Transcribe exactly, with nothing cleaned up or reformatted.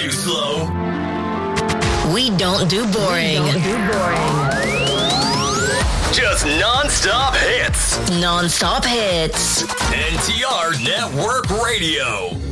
too slow. We don't do boring. We don't do boring. Just non-stop hits. Non-stop hits. N T R Network Radio.